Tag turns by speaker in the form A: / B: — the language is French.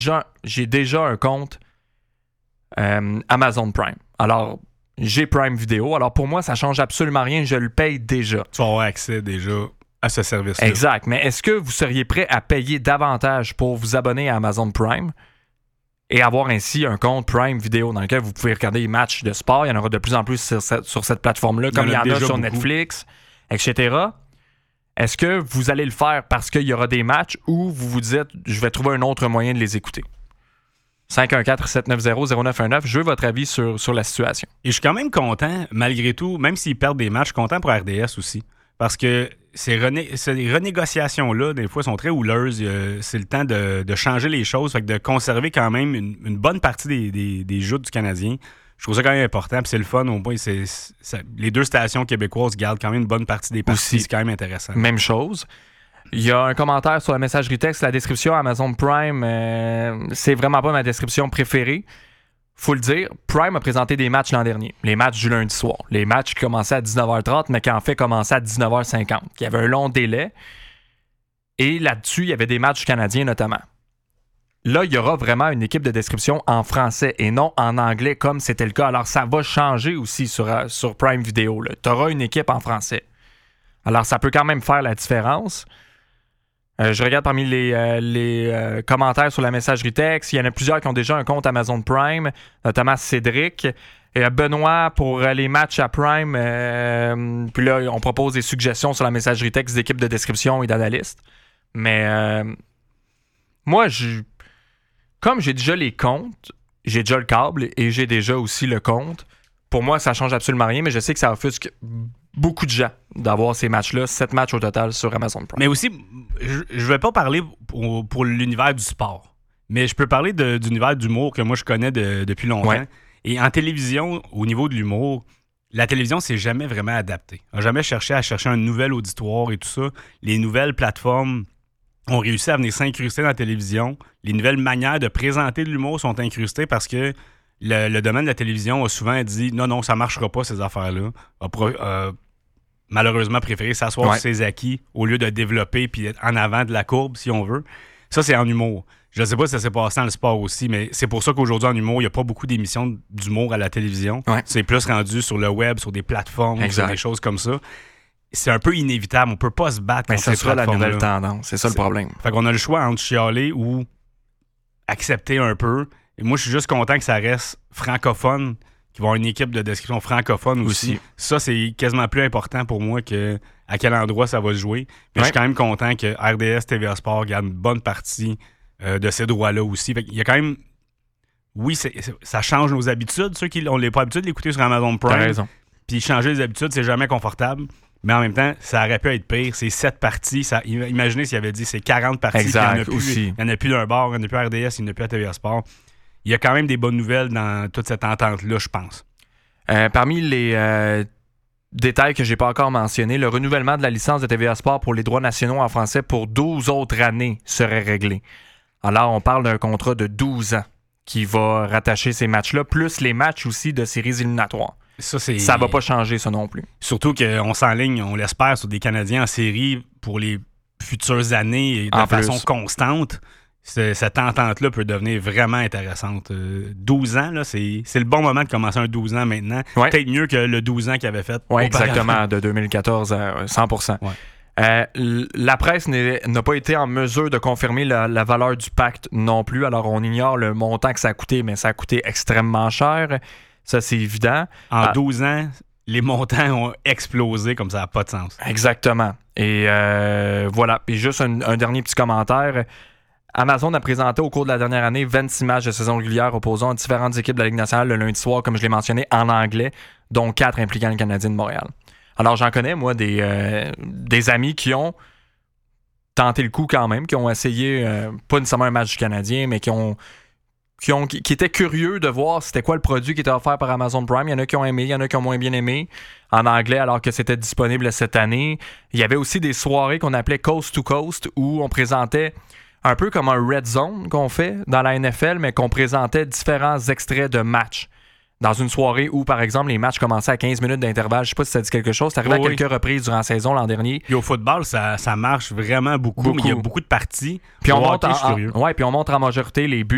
A: j'ai déjà un compte Amazon Prime. Alors, j'ai Prime Video. Alors, pour moi, ça change absolument rien. Je le paye déjà.
B: Tu vas avoir accès déjà à ce service-là.
A: Exact. Mais est-ce que vous seriez prêt à payer davantage pour vous abonner à Amazon Prime et avoir ainsi un compte Prime Video dans lequel vous pouvez regarder les matchs de sport? Il y en aura de plus en plus sur cette plateforme-là, comme il y en a sur beaucoup. Netflix, etc. Est-ce que vous allez le faire parce qu'il y aura des matchs ou vous vous dites « je vais trouver un autre moyen de les écouter » 514-790-0919, je veux votre avis sur la situation.
B: Et je suis quand même content, malgré tout, même s'ils perdent des matchs, content pour RDS aussi. Parce que ces renégociations-là, des fois, sont très houleuses. C'est le temps de changer les choses, fait que de conserver quand même une bonne partie des joutes du Canadien. Je trouve ça quand même important, puis c'est le fun. Au moins, les deux stations québécoises gardent quand même une bonne partie des parties. C'est quand même intéressant.
A: Même chose. Il y a un commentaire sur la messagerie texte. La description Amazon Prime, c'est vraiment pas ma description préférée. Faut le dire, Prime a présenté des matchs l'an dernier. Les matchs du lundi soir. Les matchs qui commençaient à 19h30, mais qui en fait commençaient à 19h50. Il y avait un long délai. Et là-dessus, il y avait des matchs canadiens notamment. Là, il y aura vraiment une équipe de description en français et non en anglais comme c'était le cas. Alors, ça va changer aussi sur Prime Video. Tu auras une équipe en français. Alors, ça peut quand même faire la différence. Je regarde parmi les commentaires sur la messagerie texte. Il y en a plusieurs qui ont déjà un compte Amazon Prime, notamment Cédric. Et Benoît, pour les matchs à Prime, puis là, on propose des suggestions sur la messagerie texte d'équipes de description et d'analystes. Mais moi, comme j'ai déjà les comptes, j'ai déjà le câble et j'ai déjà aussi le compte, pour moi, ça change absolument rien, mais je sais que ça offusque beaucoup de gens d'avoir ces matchs-là, 7 matchs au total sur Amazon Prime.
B: Mais aussi, je vais pas parler pour l'univers du sport, mais je peux parler d'univers d'humour que moi je connais depuis longtemps. Ouais. Et en télévision, au niveau de l'humour, la télévision s'est jamais vraiment adaptée. On n'a jamais cherché un nouvel auditoire et tout ça. Les nouvelles plateformes ont réussi à venir s'incruster dans la télévision. Les nouvelles manières de présenter de l'humour sont incrustées parce que le domaine de la télévision a souvent dit « Non, ça ne marchera pas, ces affaires-là. » Malheureusement préféré s'asseoir sur ses acquis au lieu de développer puis être en avant de la courbe, si on veut. Ça, c'est en humour. Je ne sais pas si ça s'est passé dans le sport aussi, mais c'est pour ça qu'aujourd'hui, en humour, il n'y a pas beaucoup d'émissions d'humour à la télévision. Ouais. C'est plus rendu sur le web, sur des plateformes, sur des choses comme ça. C'est un peu inévitable. On ne peut pas se battre contre ces plateformes-là.
A: Ça sera la nouvelle tendance. C'est ça le problème.
B: Fait qu'on a le choix entre chialer ou accepter un peu. Et moi, je suis juste content que ça reste francophone, qu'il va y avoir une équipe de description francophone aussi. Ça, c'est quasiment plus important pour moi que à quel endroit ça va se jouer. Mais je suis quand même content que RDS, TVA Sport garde une bonne partie de ces droits-là aussi. Fait qu'il y a quand même... Oui, ça change nos habitudes. Ceux qui n'ont pas l'habitude d'écouter sur Amazon Prime.
A: T'as raison.
B: Puis changer les habitudes, c'est jamais confortable. Mais en même temps, ça aurait pu être pire. C'est 7 parties. Imaginez s'il avait dit c'est 40 parties.
A: Exact,
B: il n'y en a plus d'un bar, il n'y en a plus à RDS, il n'y en a plus à TVA Sport. Il y a quand même des bonnes nouvelles dans toute cette entente-là, je pense.
A: Parmi les détails que je n'ai pas encore mentionnés, le renouvellement de la licence de TVA Sport pour les droits nationaux en français pour 12 autres années serait réglé. Alors, on parle d'un contrat de 12 ans qui va rattacher ces matchs-là, plus les matchs aussi de séries éliminatoires. Ça ne va pas changer, ça non plus.
B: Surtout qu'on s'enligne, on l'espère, sur des Canadiens en série pour les futures années et de façon constante. Cette entente-là peut devenir vraiment intéressante. 12 ans, là, c'est le bon moment de commencer un 12 ans maintenant. Ouais. Peut-être mieux que le 12 ans qu'il avait fait.
A: Oui, exactement, de 2014 à 100%. Ouais. La presse n'a pas été en mesure de confirmer la valeur du pacte non plus. Alors, on ignore le montant que ça a coûté, mais ça a coûté extrêmement cher. Ça, c'est évident.
B: En 12 ans, les montants ont explosé comme ça n'a pas de sens.
A: Exactement. Et voilà. Puis juste un dernier petit commentaire. Amazon a présenté au cours de la dernière année 26 matchs de saison régulière opposant différentes équipes de la Ligue nationale le lundi soir, comme je l'ai mentionné, en anglais, dont 4 impliquant le Canadien de Montréal. Alors, j'en connais, moi, des amis qui ont tenté le coup quand même, qui ont essayé, pas nécessairement un match du Canadien, mais qui étaient curieux de voir c'était quoi le produit qui était offert par Amazon Prime. Il y en a qui ont aimé, il y en a qui ont moins bien aimé en anglais alors que c'était disponible cette année. Il y avait aussi des soirées qu'on appelait Coast to Coast où on présentait un peu comme un Red Zone qu'on fait dans la NFL, mais qu'on présentait différents extraits de matchs. Dans une soirée où, par exemple, les matchs commençaient à 15 minutes d'intervalle. Je sais pas si ça dit quelque chose. C'est arrivé à quelques reprises durant la saison l'an dernier.
B: Et au football, ça marche vraiment beaucoup. Mais il y a beaucoup de parties.
A: Puis on montre en majorité les buts